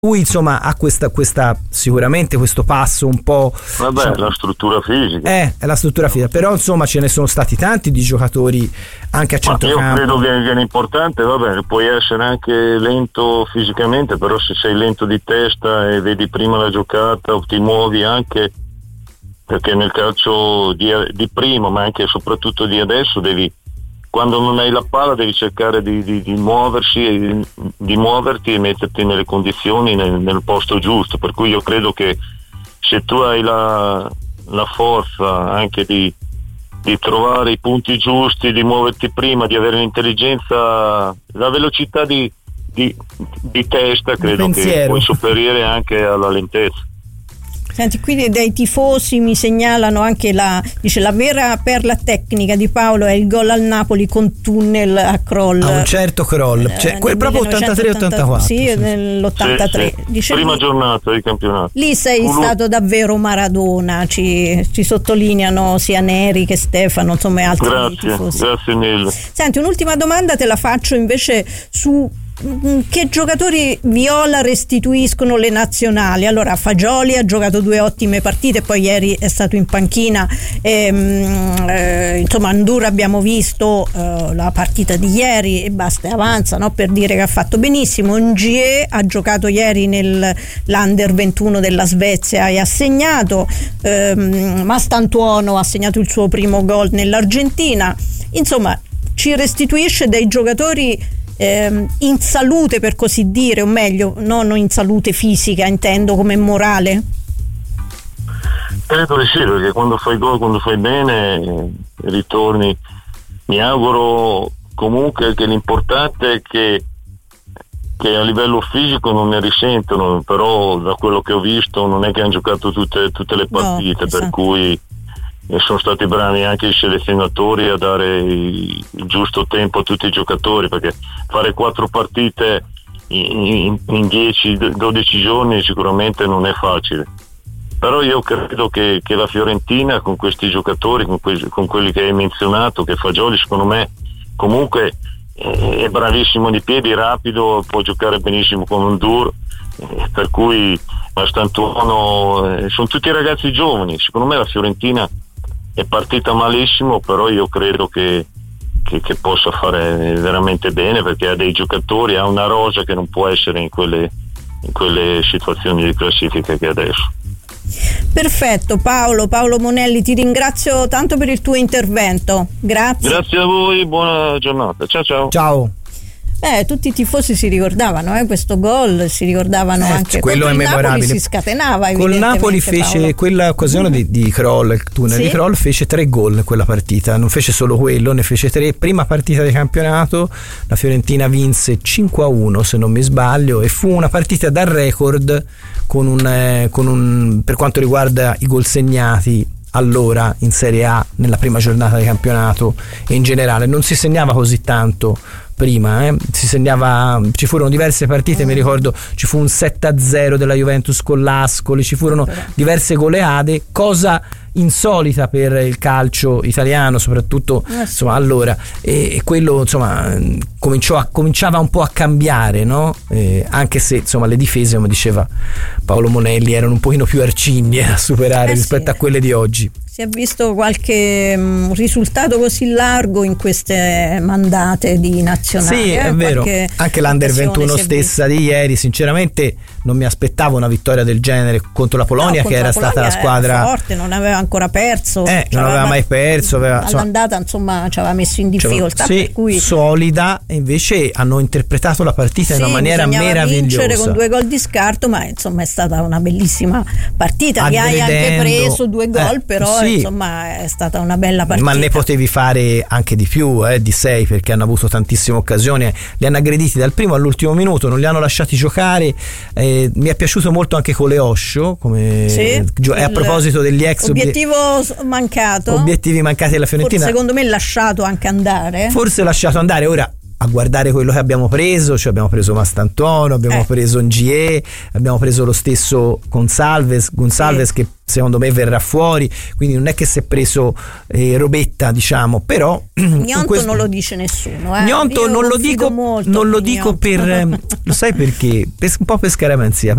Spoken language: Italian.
Lui insomma ha questa sicuramente questo passo un po', vabbè, la struttura fisica è la struttura fisica, però insomma ce ne sono stati tanti di giocatori anche a centrocampo. Io credo che l'importante, vabbè, puoi essere anche lento fisicamente, però se sei lento di testa e vedi prima la giocata o ti muovi anche, perché nel calcio di prima ma anche e soprattutto di adesso quando non hai la palla devi cercare di muoverti e metterti nelle condizioni nel posto giusto, per cui io credo che se tu hai la forza anche di trovare i punti giusti, di muoverti prima, di avere l'intelligenza, la velocità di testa, credo che puoi sopperire anche alla lentezza. Senti, qui dai tifosi mi segnalano anche la vera perla tecnica di Paolo è il gol al Napoli con tunnel a Kroll. A un certo Kroll, cioè quel proprio 83-84. Sì, nell'83. Sì. Prima giornata di campionato. Lì sei stato davvero Maradona, ci sottolineano sia Neri che Stefano, insomma, e altri tifosi. Grazie mille. Senti, un'ultima domanda te la faccio invece su che giocatori viola restituiscono le nazionali. Allora, Fagioli ha giocato 2 ottime partite, poi ieri è stato in panchina, insomma Ndour abbiamo visto la partita di ieri e basta e avanza, no? Per dire che ha fatto benissimo. Ngie ha giocato ieri nell'Under 21 della Svezia e ha segnato, Mastantuono ha segnato il suo primo gol nell'Argentina. Insomma, ci restituisce dei giocatori in salute, per così dire, o meglio non in salute fisica, intendo come morale. Credo di sì, perché quando fai gol, quando fai bene, ritorni. Mi auguro comunque che l'importante è che a livello fisico non ne risentono, però da quello che ho visto non è che hanno giocato tutte le partite, per cui sono stati bravi anche i selezionatori a dare il giusto tempo a tutti i giocatori, perché fare 4 partite in 10-12 giorni sicuramente non è facile. Però io credo che la Fiorentina con questi giocatori, con quelli che hai menzionato, che Fagioli secondo me comunque è bravissimo di piedi, rapido, può giocare benissimo con Ndour, per cui Mastantuono, sono tutti ragazzi giovani. Secondo me la Fiorentina è partita malissimo, però io credo che possa fare veramente bene, perché ha dei giocatori, ha una rosa che non può essere in quelle situazioni di classifica che adesso. Perfetto, Paolo Monelli, ti ringrazio tanto per il tuo intervento. Grazie a voi, buona giornata, ciao. Tutti i tifosi si ricordavano questo gol, si ricordavano anche quello è memorabile. Napoli si scatenava col Napoli fece Paolo. Quella occasione di Kroll, il tunnel di Kroll, fece 3 gol in quella partita, non fece solo quello, ne fece 3. Prima partita di campionato la Fiorentina vinse 5-1 se non mi sbaglio, e fu una partita dal record con un per quanto riguarda i gol segnati allora in Serie A nella prima giornata di campionato, e in generale non si segnava così tanto prima, si segnava, ci furono diverse partite, mi ricordo ci fu un 7-0 della Juventus con l'Ascoli, ci furono diverse goleade, cosa insolita per il calcio italiano soprattutto, insomma, allora, e quello insomma cominciava un po' a cambiare, no? Anche se insomma le difese, come diceva Paolo Monelli, erano un pochino più arcigne a superare rispetto a quelle di oggi. Si è visto qualche risultato così largo in queste mandate di nazionali? Sì, è vero. Anche l'Under 21 stessa di ieri, sinceramente non mi aspettavo una vittoria del genere contro la Polonia, che era stata la squadra forte, non aveva ancora perso, non aveva mai perso, all'andata insomma ci aveva messo in difficoltà, per cui solida, e invece hanno interpretato la partita in una maniera meravigliosa, vincere con 2 gol di scarto, ma insomma è stata una bellissima partita. Hai anche preso 2 gol, però insomma è stata una bella partita. Ma ne potevi fare anche di più, di 6, perché hanno avuto tantissime occasioni, li hanno aggrediti dal primo all'ultimo minuto, non li hanno lasciati giocare. Mi è piaciuto molto anche Coleoscio, a proposito degli ex obiettivi mancati alla Fiorentina, secondo me lasciato anche andare, forse lasciato andare. Ora a guardare quello che abbiamo preso, cioè abbiamo preso Mastantuono, abbiamo preso Ngie, abbiamo preso lo stesso Gonçalves che secondo me verrà fuori, quindi non è che si è preso Robetta, diciamo, però Gnonto non lo dice nessuno. Gnonto non lo dico per lo sai perché? Un po' per scaramanzia,